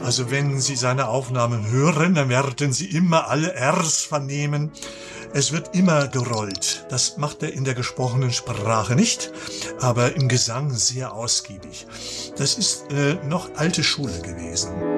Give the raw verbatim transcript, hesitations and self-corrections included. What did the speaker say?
Also wenn Sie seine Aufnahmen hören, dann werden Sie immer alle Rs vernehmen. Es wird immer gerollt. Das macht er in der gesprochenen Sprache nicht, aber im Gesang sehr ausgiebig. Das ist äh, noch alte Schule gewesen.